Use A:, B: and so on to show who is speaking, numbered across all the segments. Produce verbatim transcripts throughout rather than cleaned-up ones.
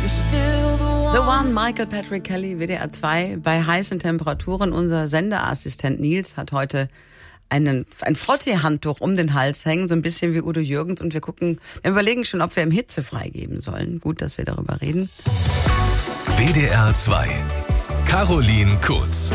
A: The One, Michael Patrick Kelly, W D R zwei. Bei heißen Temperaturen, unser Senderassistent Nils hat heute einen, ein Frottee-Handtuch um den Hals hängen, so ein bisschen wie Udo Jürgens. Und wir gucken, wir überlegen schon, ob wir ihm Hitze freigeben sollen. Gut, dass wir darüber reden.
B: W D R zwei. Caroline Kurz.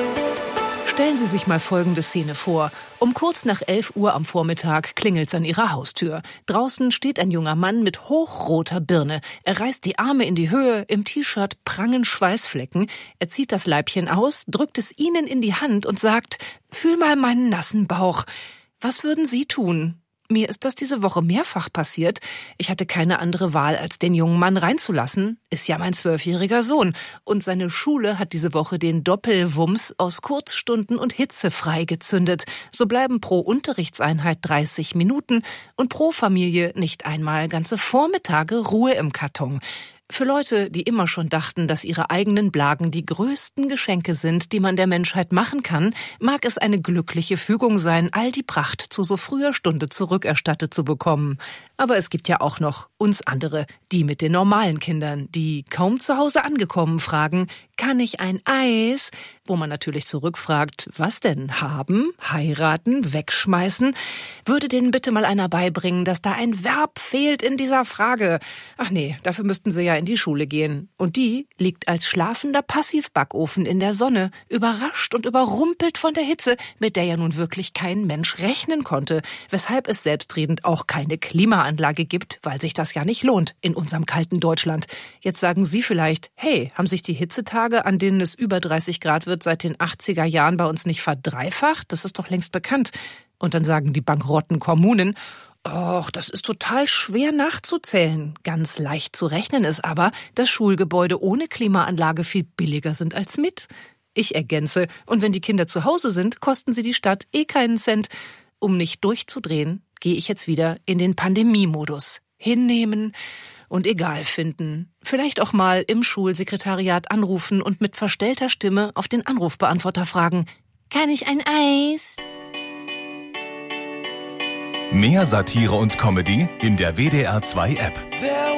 C: Stellen Sie sich mal folgende Szene vor. Um kurz nach elf Uhr am Vormittag klingelt's an Ihrer Haustür. Draußen steht ein junger Mann mit hochroter Birne. Er reißt die Arme in die Höhe, im T-Shirt prangen Schweißflecken. Er zieht das Leibchen aus, drückt es Ihnen in die Hand und sagt, fühl mal meinen nassen Bauch. Was würden Sie tun? Mir ist das diese Woche mehrfach passiert. Ich hatte keine andere Wahl, als den jungen Mann reinzulassen. Ist ja mein zwölfjähriger Sohn. Und seine Schule hat diese Woche den Doppelwumms aus Kurzstunden und Hitze freigezündet. So bleiben pro Unterrichtseinheit dreißig Minuten und pro Familie nicht einmal ganze Vormittage Ruhe im Karton. Für Leute, die immer schon dachten, dass ihre eigenen Blagen die größten Geschenke sind, die man der Menschheit machen kann, mag es eine glückliche Fügung sein, all die Pracht zu so früher Stunde zurückerstattet zu bekommen. Aber es gibt ja auch noch uns andere, die mit den normalen Kindern, die kaum zu Hause angekommen fragen, kann ich ein Eis? Wo man natürlich zurückfragt, was denn? Haben, heiraten, wegschmeißen? Würde denen bitte mal einer beibringen, dass da ein Verb fehlt in dieser Frage? Ach nee, dafür müssten sie ja in die Schule gehen. Und die liegt als schlafender Passivbackofen in der Sonne, überrascht und überrumpelt von der Hitze, mit der ja nun wirklich kein Mensch rechnen konnte, weshalb es selbstredend auch keine Klimaanlage gibt, weil sich das ja nicht lohnt in unserem kalten Deutschland. Jetzt sagen Sie vielleicht, hey, haben sich die Hitzetage, an denen es über dreißig Grad wird, seit den achtziger Jahren bei uns nicht verdreifacht? Das ist doch längst bekannt. Und dann sagen die bankrotten Kommunen, Och, das ist total schwer nachzuzählen. Ganz leicht zu rechnen ist aber, dass Schulgebäude ohne Klimaanlage viel billiger sind als mit. Ich ergänze, und wenn die Kinder zu Hause sind, kosten sie die Stadt eh keinen Cent. Um nicht durchzudrehen, gehe ich jetzt wieder in den Pandemie-Modus. Hinnehmen und egal finden. Vielleicht auch mal im Schulsekretariat anrufen und mit verstellter Stimme auf den Anrufbeantworter fragen, kann ich ein Eis?
B: Mehr Satire und Comedy in der W D R zwei App.